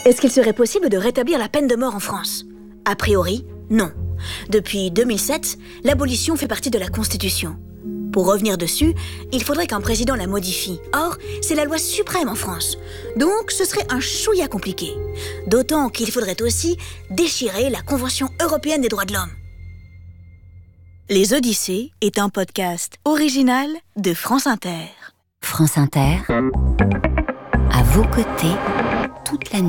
Est-ce qu'il serait possible de rétablir la peine de mort en France ? A priori, non. Depuis 2007, l'abolition fait partie de la Constitution. Pour revenir dessus, il faudrait qu'un président la modifie. Or, c'est la loi suprême en France. Donc, ce serait un chouïa compliqué. D'autant qu'il faudrait aussi déchirer la Convention européenne des droits de l'homme. Les Odyssées est un podcast original de France Inter. France Inter, à vos côtés, toute la nuit.